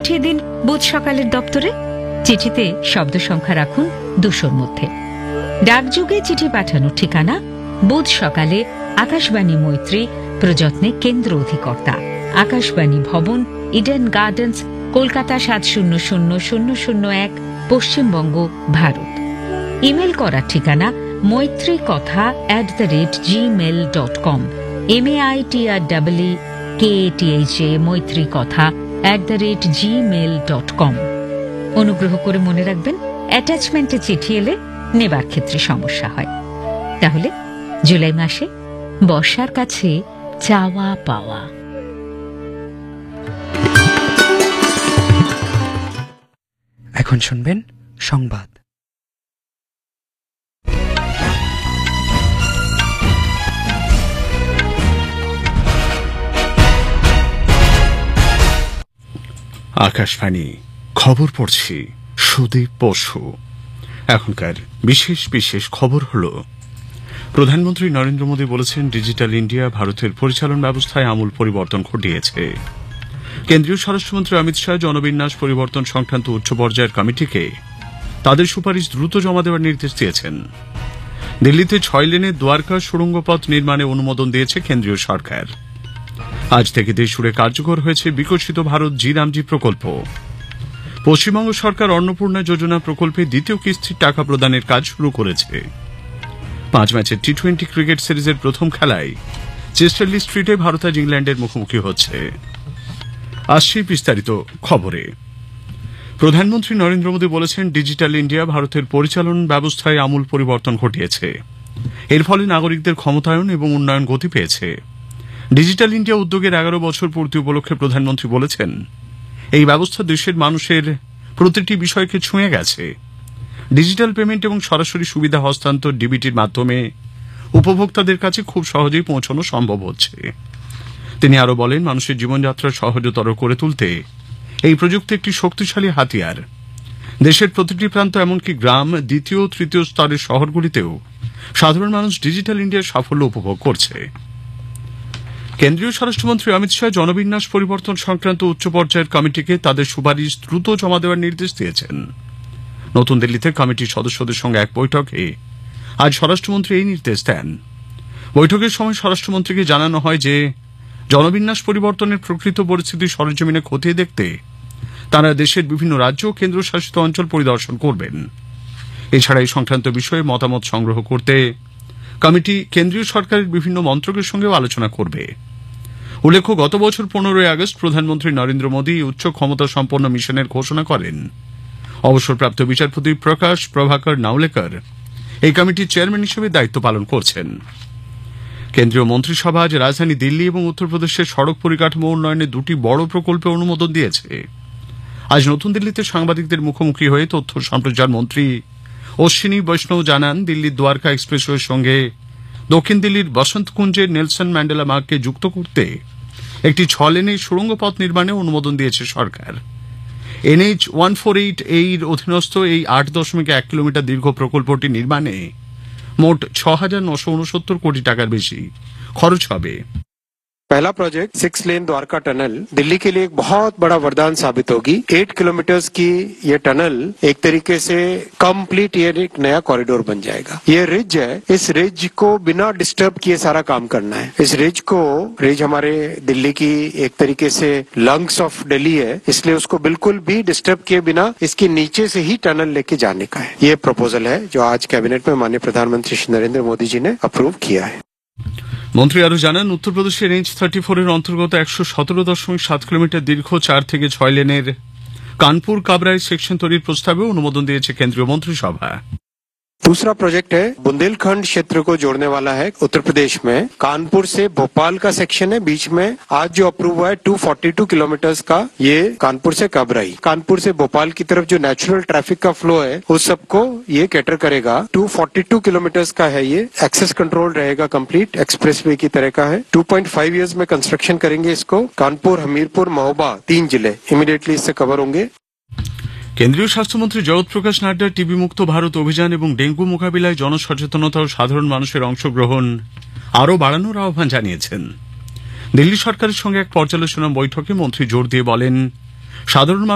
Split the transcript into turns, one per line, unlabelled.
পাঠিয়ে দিন বুধ সকালের দপ্তরে। চিঠিতে শব্দ সংখ্যা রাখুন 200-র মধ্যে। ডাকযোগে চিঠি পাঠানোর ঠিকানা বুধ সকালে, আকাশবাণী মৈত্রী, প্রযত্নে কেন্দ্র অধিকর্তা, আকাশবাণী ভবন, Eden gardens, Kolkata 700001, Paschimbanga, Bharat. Email করার ঠিকানা maitrikotha@gmail.com, MAITREEKATHA maitrikotha@gmail.com। অনুগ্রহ করে মনে রাখবেন, অ্যাটাচমেন্টে চিঠি এলে নেবার ক্ষেত্রে সমস্যা হয়। তাহলে জুলাই মাসে বর্ষার কাছে চাওয়া পাওয়া।
এখন শুনবেন সংবাদ।
আকাশবাণী খবর পড়ছি সুদীপ বসু। এখনকার বিশেষ বিশেষ খবর হল, প্রধানমন্ত্রী নরেন্দ্র মোদী বলেছেন, ডিজিটাল ইন্ডিয়া ভারতের পরিচালন ব্যবস্থায় আমূল পরিবর্তন ঘটিয়েছে। কেন্দ্রীয় স্বরাষ্ট্রমন্ত্রী অমিত শাহ জনবিন্যাস পরিবর্তন সংক্রান্ত উচ্চ পর্যায়ের কমিটিকে তাদের সুপারিশ দ্রুত জমা দেওয়ার নির্দেশ দিয়েছেন। দিল্লিতে 6 লেনের দ্বারকা সুড়ঙ্গ পথ নির্মাণে অনুমোদন দিয়েছে কেন্দ্রীয় সরকার। আজ থেকে দেশজুড়ে কার্যকর হয়েছে বিকশিত ভারত জি-রামজি প্রকল্প। পশ্চিমবঙ্গ সরকার অন্নপূর্ণা যোজনা প্রকল্পে দ্বিতীয় কিস্তির টাকা প্রদানের কাজ শুরু করেছে। 5 ম্যাচের টি-20 ক্রিকেট সিরিজের প্রথম খেলায় চেস্টারলি স্ট্রিটে ভারত আজ ইংল্যান্ডের মুখোমুখি হচ্ছে। আসছি বিস্তারিত খবরে। প্রধানমন্ত্রী নরেন্দ্র মোদী বলেছেন, ডিজিটাল ইন্ডিয়া ভারতের পরিচালন ব্যবস্থায় আমূল পরিবর্তন ঘটিয়েছে। এর ফলে নাগরিকদের ক্ষমতায়ন এবং উন্নয়ন গতি পেয়েছে। ডিজিটাল ইন্ডিয়া উদ্যোগের 11 বছর পূর্তি উপলক্ষে প্রধানমন্ত্রী বলেছেন, এই ব্যবস্থা দেশের মানুষের প্রতিটি বিষয়কে ছুঁয়ে গেছে। ডিজিটাল পেমেন্ট এবং সরাসরি সুবিধা হস্তান্তর ডিবিটির মাধ্যমে উপভোক্তাদের কাছে খুব সহজেই পৌঁছানো সম্ভব হচ্ছে। তিনি আরও বলেন, মানুষের জীবনযাত্রা সহজতর করে তুলতে এই প্রযুক্তি একটি শক্তিশালী হাতিয়ার। দেশের প্রতিটি প্রান্ত, এমনকি গ্রাম, দ্বিতীয় তৃতীয় স্তরের শহরগুলিতেও সাধারণ মানুষ ডিজিটাল ইন্ডিয়ার সাফল্য উপভোগ করছে। কেন্দ্রীয় স্বরাষ্ট্রমন্ত্রী অমিত শাহ জনবিন্যাস পরিবর্তন সংক্রান্ত উচ্চ পর্যায়ের কমিটিকে তাদের সুপারিশ দ্রুত জমা দেওয়ার নির্দেশ দিয়েছেন। নতুন দিল্লিতে কমিটির সদস্যদের সঙ্গে এক বৈঠকে আজ স্বরাষ্ট্রমন্ত্রী এই নির্দেশ দেন। বৈঠকের সময় স্বরাষ্ট্রমন্ত্রীকে জানানো হয় যে, জনবিন্যাস পরিবর্তনের প্রকৃত পরিস্থিতি সরেজমিনে খতিয়ে দেখতে তাঁরা দেশের বিভিন্ন রাজ্য ও কেন্দ্রশাসিত অঞ্চল পরিদর্শন করবেন। এছাড়া এই সংক্রান্ত বিষয়ে মতামত সংগ্রহ করতে কমিটি কেন্দ্রীয় সরকারের বিভিন্ন মন্ত্রকের সঙ্গেও আলোচনা করবে। উল্লেখ্য, গত বছর 15 আগস্ট প্রধানমন্ত্রী নরেন্দ্র মোদী উচ্চ ক্ষমতা সম্পন্ন মিশনের ঘোষণা করেন। অবসরপ্রাপ্ত বিচারপতি প্রকাশ প্রভাকর নাওলেকর এই কমিটির চেয়ারম্যান হিসেবে দায়িত্ব পালন করছেন। কেন্দ্রীয় মন্ত্রিসভা আজ রাজধানী দিল্লি এবং উত্তরপ্রদেশের সড়ক পরিকাঠামো উন্নয়নে 2টি বড় প্রকল্পে অনুমোদন দিয়েছে। আজ নতুন দিল্লিতে সাংবাদিকদের মুখোমুখি হয়ে তথ্য সম্প্রচার মন্ত্রী অশ্বিনী বৈষ্ণব জানান, দিল্লির দ্বারকা এক্সপ্রেসওয়ের সঙ্গে দক্ষিণ দিল্লির বসন্ত কুঞ্জের নেলসন ম্যান্ডেলা মার্গকে যুক্ত করতে একটি 6 লেনের সুড়ঙ্গ পথ নির্মাণে অনুমোদন দিয়েছে সরকার। NH 148A এর অধীনস্থ এই 8.1 কিলোমিটার দীর্ঘ প্রকল্পটি নির্মাণে মোট 6,969 কোটি টাকার বেশি খরচ হবে।
पहला प्रोजेक्ट 6 लेन द्वारका टनल दिल्ली के लिए एक बहुत बड़ा वरदान साबित होगी। 8 किलोमीटर की ये टनल एक तरीके से कंप्लीट ये एक नया कॉरिडोर बन जाएगा। ये रिज है, इस रिज को बिना डिस्टर्ब किए सारा काम करना है। इस रिज हमारे दिल्ली की एक तरीके से लंग्स ऑफ दिल्ली है, इसलिए उसको बिल्कुल भी डिस्टर्ब किए बिना इसके नीचे से ही टनल लेके जाने का है। ये प्रपोजल है जो आज कैबिनेट में माननीय प्रधानमंत्री श्री नरेंद्र मोदी जी ने अप्रूव किया है।
মন্ত্রী আরো জানান, উত্তরপ্রদেশের NH 34 এর অন্তর্গত 117.7 কিলোমিটার দীর্ঘ 4 থেকে 6 লেনের কানপুর কাবরাই সেকশন তৈরির প্রস্তাবে অনুমোদন দিয়েছে কেন্দ্রীয় মন্ত্রিসভা।
दूसरा प्रोजेक्ट है बुंदेलखंड क्षेत्र को जोड़ने वाला है उत्तर प्रदेश में। कानपुर से भोपाल का सेक्शन है, बीच में आज जो अप्रूव हुआ है 242 किलोमीटर का, ये कानपुर से कबराई, कानपुर से भोपाल की तरफ जो नेचुरल ट्रैफिक का फ्लो है उस सबको ये कैटर करेगा। 242 किलोमीटर का है, ये एक्सेस कंट्रोल रहेगा, कंप्लीट एक्सप्रेसवे की तरह का है। 2.5 ईयर्स में कंस्ट्रक्शन करेंगे इसको। कानपुर, हमीरपुर, महोबा 3 जिले इमीडिएटली इससे कवर होंगे।
কেন্দ্রীয় স্বাস্থ্যমন্ত্রী জগৎ প্রকাশ নাড্ডা টিবি মুক্ত ভারত অভিযান এবং ডেঙ্গু মোকাবিলায় জনসচেতনতা ও সাধারণ মানুষের অংশগ্রহণ আরও বাড়ানোর আহ্বান জানিয়েছেন। দিল্লি সরকারের সঙ্গে এক পর্যালোচনা বৈঠকে মন্ত্রী জোর দিয়ে বলেন, সাধারণ